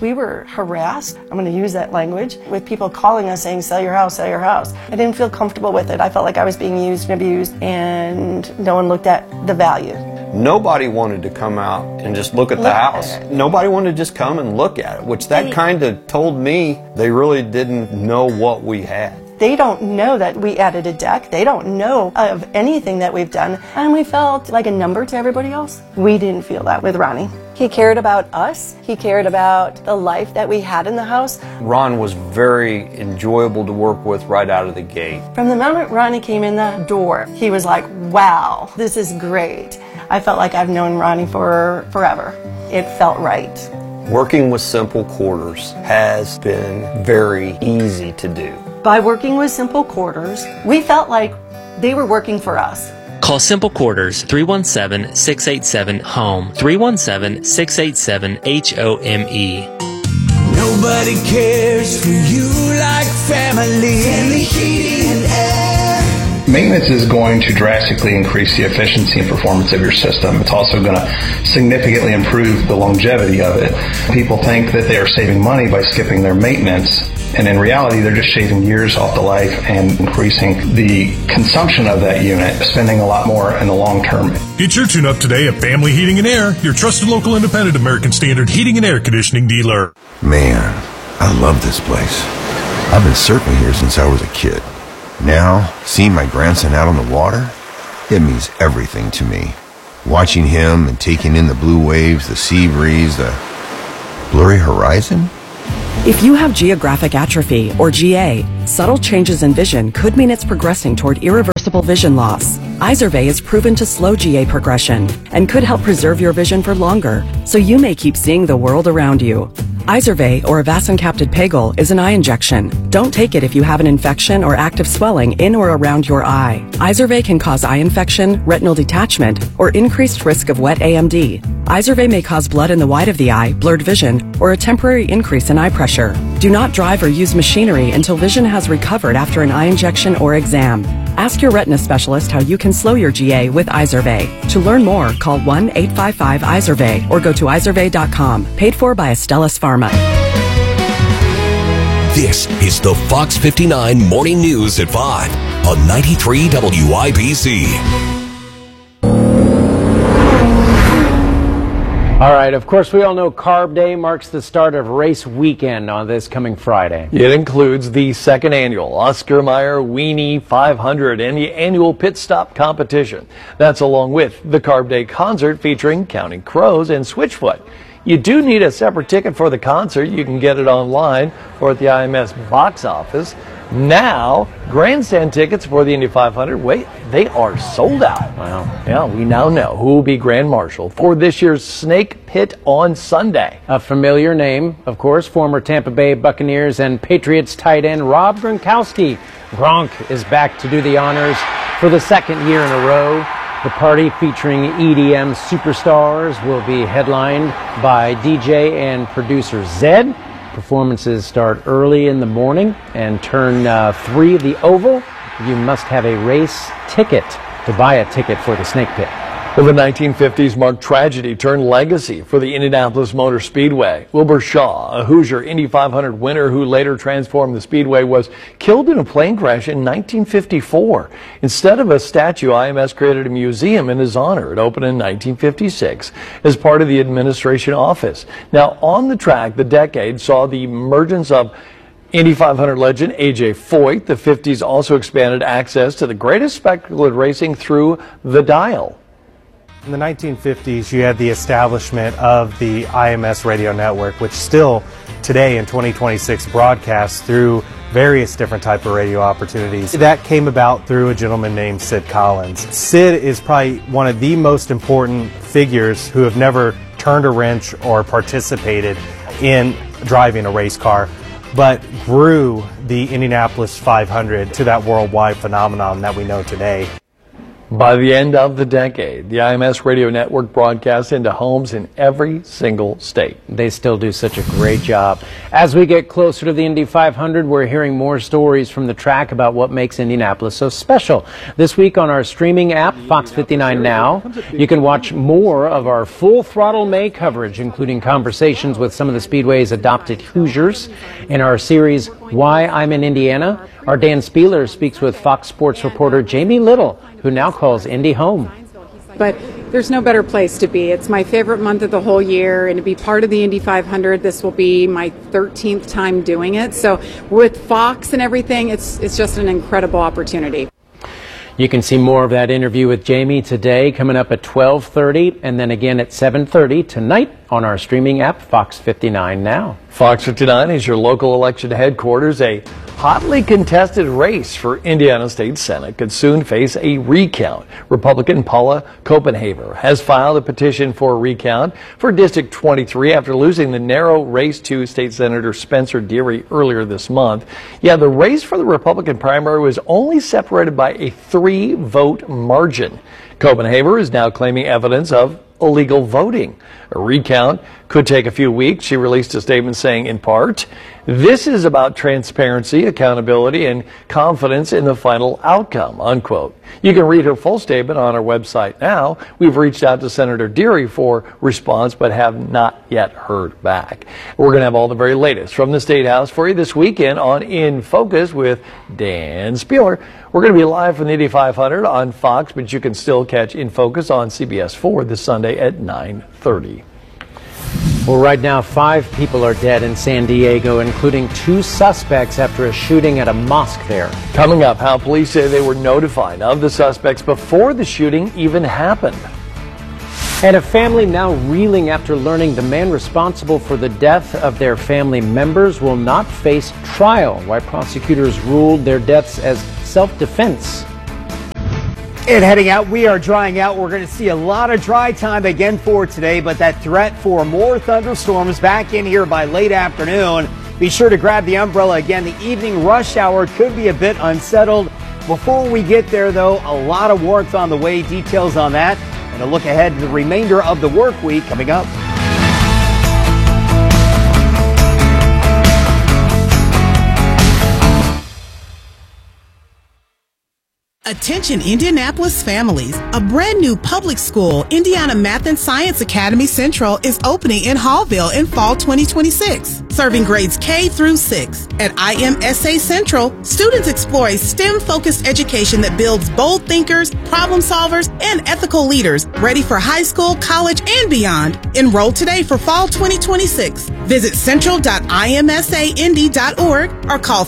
We were harassed, I'm going to use that language, with people calling us saying, sell your house, sell your house. I didn't feel comfortable with it. I felt like I was being used and abused, and no one looked at the value. Nobody wanted to come out and just look at the house. Nobody wanted to just come and look at it, which that kind of told me they really didn't know what we had. They don't know that we added a deck. They don't know of anything that we've done. And we felt like a number to everybody else. We didn't feel that with Ronnie. He cared about us. He cared about the life that we had in the house. Ron was very enjoyable to work with right out of the gate. From the moment Ronnie came in the door, he was like, wow, this is great. I felt like I've known Ronnie for forever. It felt right. Working with Simple Quarters has been very easy to do. By working with Simple Quarters, we felt like they were working for us. Call Simple Quarters 317-687-HOME, 317-687-HOME. Nobody cares for you like family. Family Heating and Air. Maintenance is going to drastically increase the efficiency and performance of your system. It's also going to significantly improve the longevity of it. People think that they are saving money by skipping their maintenance, and in reality, they're just shaving years off the life and increasing the consumption of that unit, spending a lot more in the long term. Get your tune-up today at Family Heating and Air, your trusted local independent American Standard heating and air conditioning dealer. Man, I love this place. I've been surfing here since I was a kid. Now, seeing my grandson out on the water, it means everything to me. Watching him and taking in the blue waves, the sea breeze, the blurry horizon. If you have geographic atrophy, or GA, subtle changes in vision could mean it's progressing toward irreversible vision loss. Izervay is proven to slow GA progression and could help preserve your vision for longer, so you may keep seeing the world around you. Izervay, or avacincaptad pegol, is an eye injection. Don't take it if you have an infection or active swelling in or around your eye. Izervay can cause eye infection, retinal detachment, or increased risk of wet AMD. Izervay may cause blood in the white of the eye, blurred vision, or a temporary increase in eye pressure. Do not drive or use machinery until vision has recovered after an eye injection or exam. Ask your retina specialist how you can slow your GA with Izervay. To learn more, call 1-855-IZERVAY or go to izervay.com. Paid for by Astellas Pharma. This is the Fox 59 Morning News at 5 on 93 WIBC. All right, of course, we all know Carb Day marks the start of race weekend on this coming Friday. It includes the second annual Oscar Mayer Weenie 500 and the annual pit stop competition. That's along with the Carb Day concert featuring Counting Crows and Switchfoot. You do need a separate ticket for the concert. You can get it online or at the IMS box office. Now, grandstand tickets for the Indy 500, wait, they are sold out. Wow. Yeah, we now know who will be Grand Marshal for this year's Snake Pit on Sunday. A familiar name, of course, former Tampa Bay Buccaneers and Patriots tight end Rob Gronkowski. Gronk is back to do the honors for the second year in a row. The party, featuring EDM superstars, will be headlined by DJ and producer Zedd. Performances start early in the morning and turn 3 of the Oval. You must have a race ticket to buy a ticket for the Snake Pit. Well, the 1950s marked tragedy turned legacy for the Indianapolis Motor Speedway. Wilbur Shaw, a Hoosier Indy 500 winner who later transformed the Speedway, was killed in a plane crash in 1954. Instead of a statue, IMS created a museum in his honor. It opened in 1956 as part of the administration office. Now, on the track, the decade saw the emergence of Indy 500 legend A.J. Foyt. The 50s also expanded access to the greatest spectacle in racing through the dial. In the 1950s, you had the establishment of the IMS radio network, which still today in 2026 broadcasts through various different type of radio opportunities. That came about through a gentleman named Sid Collins. Sid is probably one of the most important figures who have never turned a wrench or participated in driving a race car, but grew the Indianapolis 500 to that worldwide phenomenon that we know today. By the end of the decade, the IMS radio network broadcasts into homes in every single state. They still do such a great job. As we get closer to the Indy 500, we're hearing more stories from the track about what makes Indianapolis so special. This week on our streaming app, Fox 59 Now, you can watch more of our Full Throttle May coverage, including conversations with some of the Speedway's adopted Hoosiers. In our series, Why I'm in Indiana, our Dan Spieler speaks with Fox Sports reporter Jamie Little, who now calls Indy home. But there's no better place to be. It's my favorite month of the whole year, and to be part of the Indy 500, this will be my 13th time doing it. So with Fox and everything, it's just an incredible opportunity. You can see more of that interview with Jamie today, coming up at 12:30, and then again at 7:30 tonight on our streaming app, Fox 59 Now. Fox 59 is your local election headquarters. A hotly contested race for Indiana State Senate could soon face a recount. Republican Paula Copenhaver has filed a petition for a recount for District 23 after losing the narrow race to State Senator Spencer Deary earlier this month. Yeah, the race for the Republican primary was only separated by a 3-vote margin. Copenhaver is now claiming evidence of illegal voting. A recount could take a few weeks. She released a statement saying, in part, "This is about transparency, accountability, and confidence in the final outcome," unquote. You can read her full statement on our website now. We've reached out to Senator Deary for response, but have not yet heard back. We're going to have all the very latest from the State House for you this weekend on In Focus with Dan Spieler. We're going to be live from the Indy 500 on Fox, but you can still catch In Focus on CBS 4 this Sunday at 9:30. Well, right now, 5 people are dead in San Diego, including 2 suspects after a shooting at a mosque there. Coming up, how police say they were notified of the suspects before the shooting even happened. And a family now reeling after learning the man responsible for the death of their family members will not face trial. Why prosecutors ruled their deaths as self-defense. And heading out, we are drying out. We're going to see a lot of dry time again for today, but that threat for more thunderstorms back in here by late afternoon. Be sure to grab the umbrella again. The evening rush hour could be a bit unsettled. Before we get there, though, a lot of warmth on the way. Details on that and a look ahead to the remainder of the work week coming up. Attention Indianapolis families, a brand new public school, Indiana Math and Science Academy Central, is opening in Hallville in fall 2026. Serving grades K through 6. At IMSA Central, students explore a STEM-focused education that builds bold thinkers, problem solvers, and ethical leaders ready for high school, college, and beyond. Enroll today for fall 2026. Visit central.imsaindy.org or call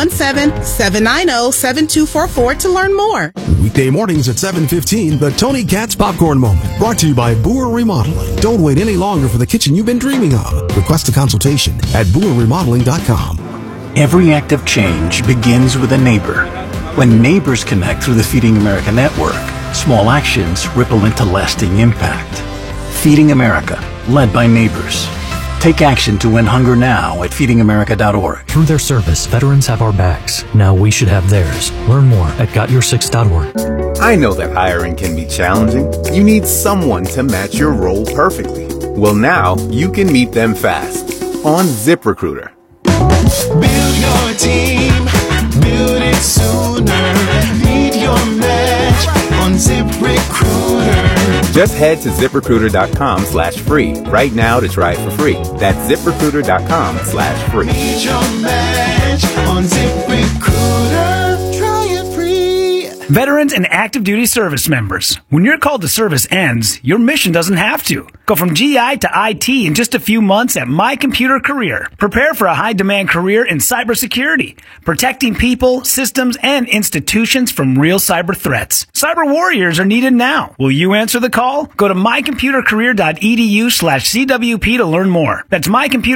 317-790-7244 to learn more. Weekday mornings at 7:15, the Tony Katz Popcorn Moment, brought to you by Boer Remodeling. Don't wait any longer for the kitchen you've been dreaming of. Request a consultation at BoerRemodeling.com. Every act of change begins with a neighbor. When neighbors connect through the Feeding America network, small actions ripple into lasting impact. Feeding America, led by neighbors. Take action to end hunger now at feedingamerica.org. Through their service, veterans have our backs. Now we should have theirs. Learn more at gotyoursix.org. I know that hiring can be challenging. You need someone to match your role perfectly. Well, now you can meet them fast on ZipRecruiter. Build your team, build it sooner. Meet your match on ZipRecruiter. Just head to ZipRecruiter.com/free right now to try it for free. That's ZipRecruiter.com/free. Meet your match on ZipRecruiter. Try it free. Veterans and active duty service members, when your call to service ends, your mission doesn't have to. Go from GI to IT in just a few months at My Computer Career. Prepare for a high-demand career in cybersecurity, protecting people, systems, and institutions from real cyber threats. Cyber warriors are needed now. Will you answer the call? Go to mycomputercareer.edu/CWP to learn more. That's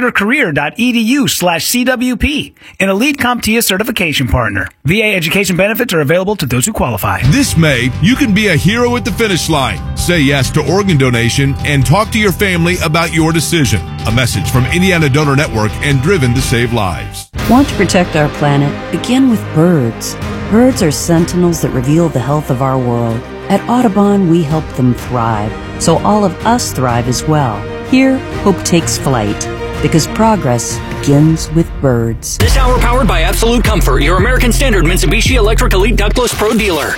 mycomputercareer.edu/CWP, an elite CompTIA certification partner. VA education benefits are available to those who qualify. This May, you can be a hero at the finish line. Say yes to organ donation and talk to your family about your decision. A message from Indiana Donor Network and Driven to Save Lives. Want to protect our planet? Begin with birds. Birds are sentinels that reveal the health of our world. At Audubon, we help them thrive, so all of us thrive as well. Here, hope takes flight, because progress begins with birds. This hour powered by Absolute Comfort, your American Standard Mitsubishi Electric Elite Ductless Pro dealer.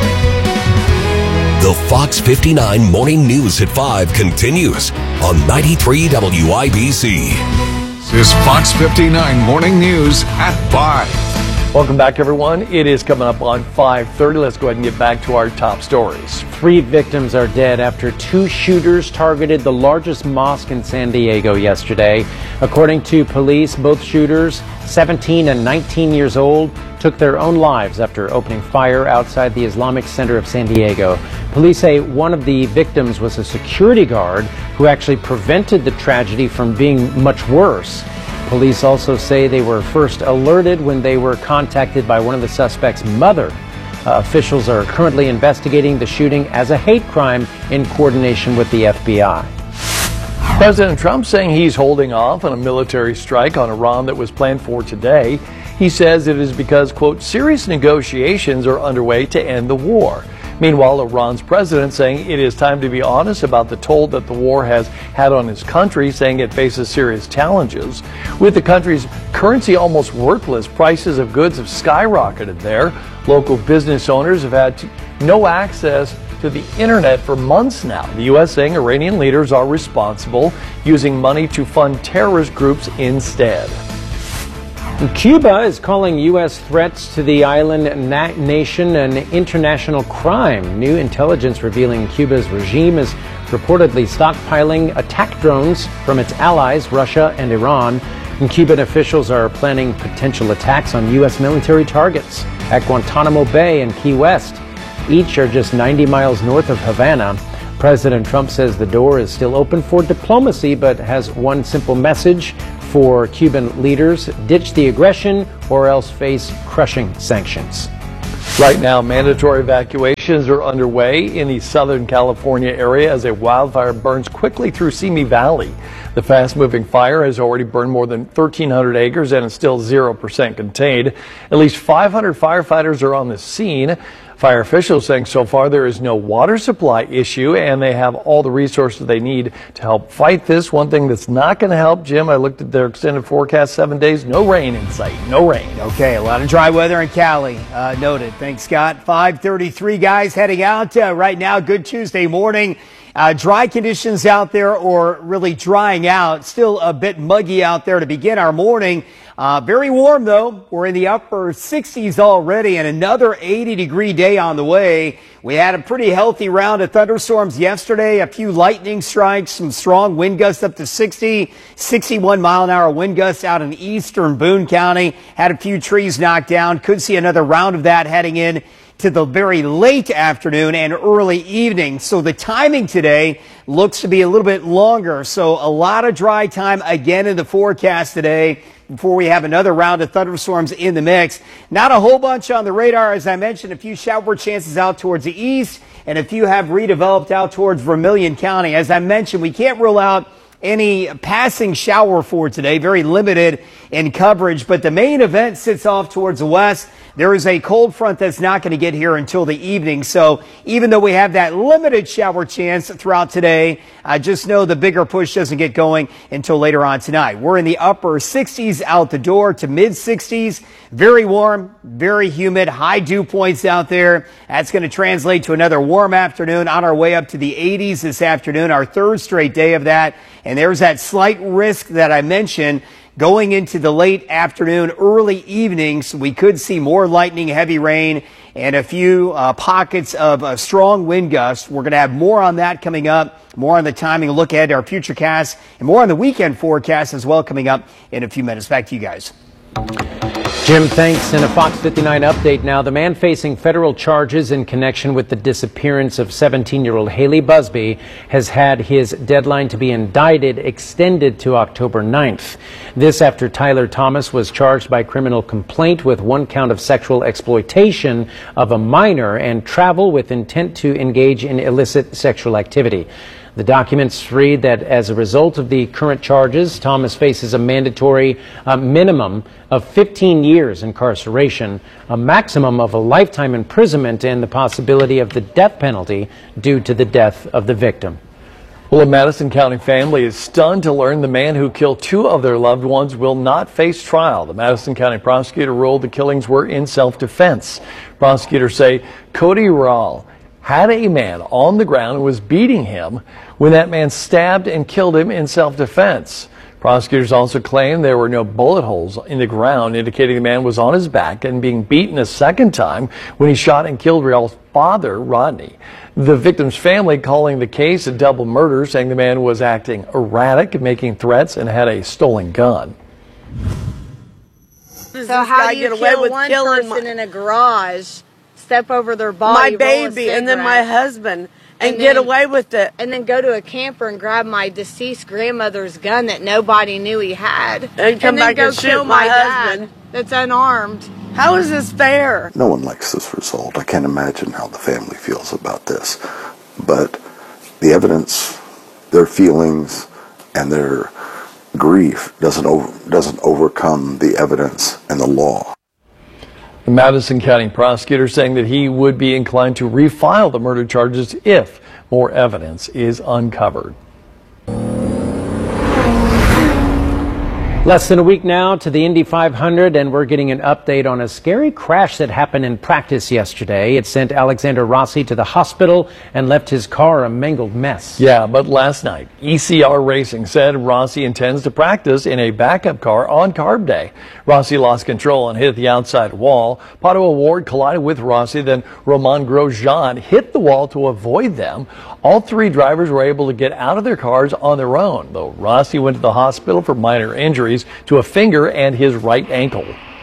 The Fox 59 Morning News at 5 continues on 93 WIBC. This is Fox 59 Morning News at 5. Welcome back, everyone. It is coming up on 5:30. Let's go ahead and get back to our top stories. 3 victims are dead after 2 shooters targeted the largest mosque in San Diego yesterday. According to police, both shooters, 17 and 19 years old, took their own lives after opening fire outside the Islamic Center of San Diego. Police say one of the victims was a security guard who actually prevented the tragedy from being much worse. Police also say they were first alerted when they were contacted by one of the suspect's mother. Officials are currently investigating the shooting as a hate crime in coordination with the FBI. President Trump saying he's holding off on a military strike on Iran that was planned for today. He says it is because, quote, serious negotiations are underway to end the war. Meanwhile, Iran's president saying it is time to be honest about the toll that the war has had on his country, saying it faces serious challenges. With the country's currency almost worthless, prices of goods have skyrocketed there. Local business owners have had no access to the internet for months now. The U.S. saying Iranian leaders are responsible, using money to fund terrorist groups instead. Cuba is calling U.S. threats to the island nation an international crime. New intelligence revealing Cuba's regime is reportedly stockpiling attack drones from its allies, Russia and Iran. And Cuban officials are planning potential attacks on U.S. military targets at Guantanamo Bay and Key West. Each are just 90 miles north of Havana. President Trump says the door is still open for diplomacy, but has one simple message for Cuban leaders: ditch the aggression or else face crushing sanctions. Right now, mandatory evacuations are underway in the Southern California area as a wildfire burns quickly through Simi Valley. The fast-moving fire has already burned more than 1,300 acres and is still 0% contained. At least 500 firefighters are on the scene. Fire officials saying so far there is no water supply issue and they have all the resources they need to help fight this. One thing that's not going to help, Jim, I looked at their extended forecast, 7 days, no rain in sight, no rain. Okay, a lot of dry weather in Cali. Noted. Thanks, Scott. 5:33, guys, heading out right now. Good Tuesday morning. Dry conditions out there, or really drying out. Still a bit muggy out there to begin our morning. Very warm, though. We're in the upper 60s already, and another 80-degree day on the way. We had a pretty healthy round of thunderstorms yesterday, a few lightning strikes, some strong wind gusts up to 60, 61-mile-an-hour wind gusts out in eastern Boone County. Had a few trees knocked down. Could see another round of that heading in to the very late afternoon and early evening. So the timing today looks to be a little bit longer. So a lot of dry time again in the forecast today before we have another round of thunderstorms in the mix. Not a whole bunch on the radar. As I mentioned, a few shower chances out towards the east and a few have redeveloped out towards Vermilion County. As I mentioned, we can't rule out any passing shower for today. Very limited in coverage, but the main event sits off towards the west. There is a cold front that's not going to get here until the evening. So even though we have that limited shower chance throughout today, just know the bigger push doesn't get going until later on tonight. We're in the upper 60s out the door to mid 60s. Very warm, very humid, high dew points out there. That's going to translate to another warm afternoon on our way up to the 80s this afternoon, our third straight day of that. And there's that slight risk that I mentioned going into the late afternoon, early evenings. We could see more lightning, heavy rain, and a few pockets of strong wind gusts. We're going to have more on that coming up, more on the timing, a look ahead to our future cast, and more on the weekend forecast as well coming up in a few minutes. Back to you guys. Jim, thanks. In a Fox 59 update now, the man facing federal charges in connection with the disappearance of 17-year-old Haley Busby has had his deadline to be indicted extended to October 9th. This after Tyler Thomas was charged by criminal complaint with 1 count of sexual exploitation of a minor and travel with intent to engage in illicit sexual activity. The documents read that as a result of the current charges, Thomas faces a mandatory minimum of 15 years incarceration, a maximum of a lifetime imprisonment, and the possibility of the death penalty due to the death of the victim. Well, a Madison County family is stunned to learn the man who killed 2 of their loved ones will not face trial. The Madison County prosecutor ruled the killings were in self-defense. Prosecutors say Cody Rahl had a man on the ground and was beating him when that man stabbed and killed him in self-defense. Prosecutors also claim there were no bullet holes in the ground, indicating the man was on his back and being beaten a second time when he shot and killed Rahl's father, Rodney. The victim's family calling the case a double murder, saying the man was acting erratic, making threats, and had a stolen gun. So how do you kill one person in a garage, step over their body, my baby, and then my husband, and get away with it? And then go to a camper and grab my deceased grandmother's gun that nobody knew he had. And come back and shoot my husband that's unarmed. How is this fair? No one likes this result. I can't imagine how the family feels about this. But the evidence, their feelings, and their grief doesn't overcome the evidence and the law. The Madison County prosecutor saying that he would be inclined to refile the murder charges if more evidence is uncovered. Less than a week now to the Indy 500, and we're getting an update on a scary crash that happened in practice yesterday. It sent Alexander Rossi to the hospital and left his car a mangled mess. Yeah, but last night, ECR Racing said Rossi intends to practice in a backup car on Carb Day. Rossi lost control and hit the outside wall. Pato O'Ward collided with Rossi, then Romain Grosjean hit the wall to avoid them. All 3 drivers were able to get out of their cars on their own, though Rossi went to the hospital for minor injuries to a finger and his right ankle.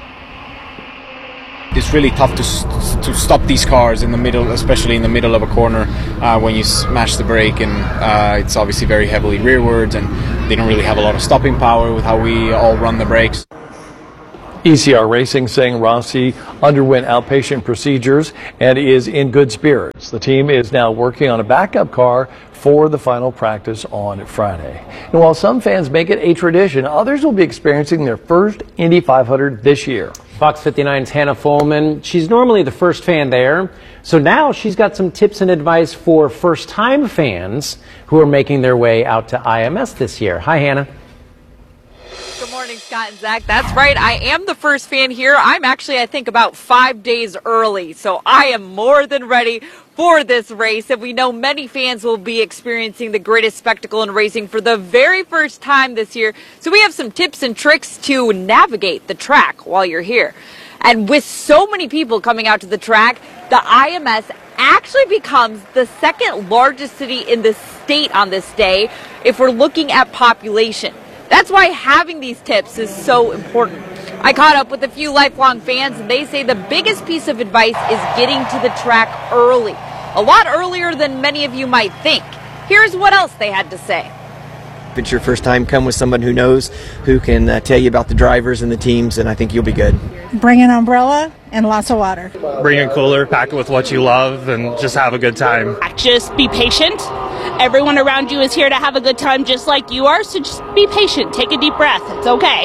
It's really tough to stop these cars in the middle, especially in the middle of a corner when you smash the brake, and it's obviously very heavily rearwards, and they don't really have a lot of stopping power with how we all run the brakes. ECR Racing saying Rossi underwent outpatient procedures and is in good spirits. The team is now working on a backup car for the final practice on Friday. And while some fans make it a tradition, others will be experiencing their first Indy 500 this year. Fox 59's Hannah Folman, she's normally the first fan there, so now she's got some tips and advice for first-time fans who are making their way out to IMS this year. Hi, Hannah. Good morning, Scott and Zach. That's right. I am the first fan here. I'm actually, I think, about 5 days early, so I am more than ready for this race. And we know many fans will be experiencing the greatest spectacle in racing for the very first time this year. So we have some tips and tricks to navigate the track while you're here. And with so many people coming out to the track, the IMS actually becomes the second largest city in the state on this day if we're looking at population. That's why having these tips is so important. I caught up with a few lifelong fans, and they say the biggest piece of advice is getting to the track early. A lot earlier than many of you might think. Here's what else they had to say. If it's your first time, come with someone who knows, who can tell you about the drivers and the teams, and I think you'll be good. Bring an umbrella and lots of water. Bring a cooler, pack it with what you love, and just have a good time. Just be patient. Everyone around you is here to have a good time just like you are, so just be patient. Take a deep breath. It's okay.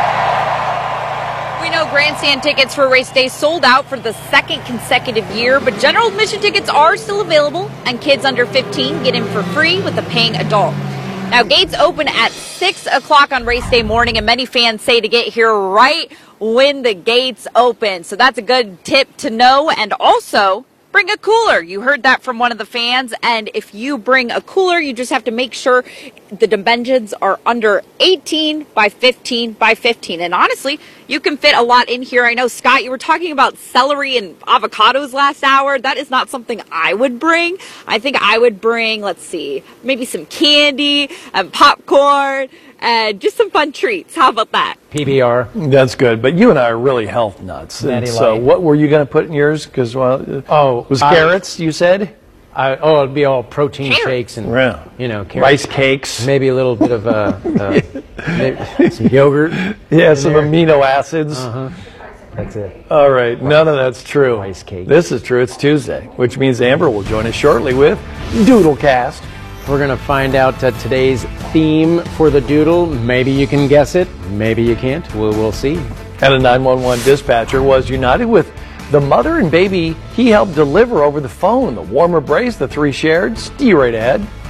We know grandstand tickets for race day sold out for the second consecutive year, but general admission tickets are still available, and kids under 15 get in for free with a paying adult. Now, gates open at 6 o'clock on race day morning, and many fans say to get here right when the gates open. So that's a good tip to know. And also, bring a cooler. You heard that from one of the fans. And if you bring a cooler, you just have to make sure the dimensions are under 18 by 15 by 15. And honestly, you can fit a lot in here. I know, Scott, you were talking about celery and avocados last hour. That is not something I would bring. I think I would bring, let's see, maybe some candy and popcorn and just some fun treats. How about that? PBR. That's good. But you and I are really health nuts. And so what were you going to put in yours? Because, well, was carrots, you said? It'd be all protein shakes and, you know, carrots, rice cakes. Maybe a little bit of some yogurt. Yeah, some amino acids. That's it. All right. None of that's true. Rice cake. This is true. It's Tuesday, which means Amber will join us shortly with Doodlecast. We're going to find out today's theme for the doodle. Maybe you can guess it. Maybe you can't. We'll see. And a 911 dispatcher was united with the mother and baby he helped deliver over the phone. The warm embrace the three shared. See you right ahead.